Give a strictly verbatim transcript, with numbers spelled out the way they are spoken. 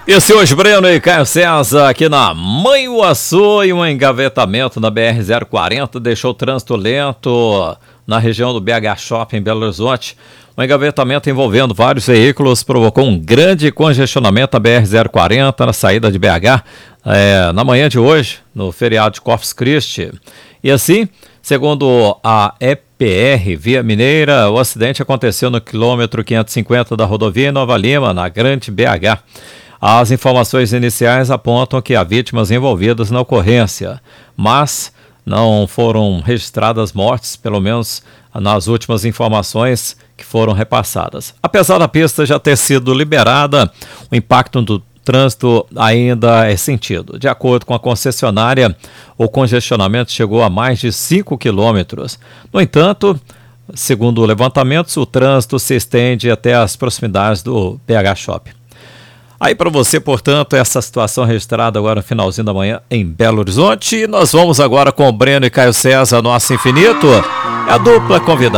Esse é hoje, Breno e Caio César, aqui na Manhuaçu, e um engavetamento na B R zero quarenta deixou o trânsito lento na região do B H Shopping em Belo Horizonte. Um engavetamento envolvendo vários veículos provocou um grande congestionamento na B R zero quarenta na saída de B H é, na manhã de hoje, no feriado de Corpus Christi. E assim, segundo a E P R Via Mineira, o acidente aconteceu no quilômetro quinhentos e cinquenta da rodovia em Nova Lima, na Grande B H. As informações iniciais apontam que há vítimas envolvidas na ocorrência, mas não foram registradas mortes, pelo menos nas últimas informações que foram repassadas. Apesar da pista já ter sido liberada, o impacto do trânsito ainda é sentido. De acordo com a concessionária, o congestionamento chegou a mais de cinco quilômetros. No entanto, segundo levantamentos, o trânsito se estende até as proximidades do B H Shopping. Aí para você, portanto, essa situação registrada agora no finalzinho da manhã em Belo Horizonte. E nós vamos agora com o Breno e Caio César, nosso infinito. É a dupla convidada.